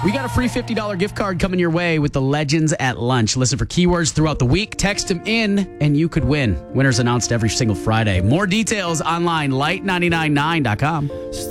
We got a free $50 gift card coming your way with the Legends at Lunch. Listen for keywords throughout the week. Text them in, and you could win. Winners announced every single Friday. More details online, light999.com.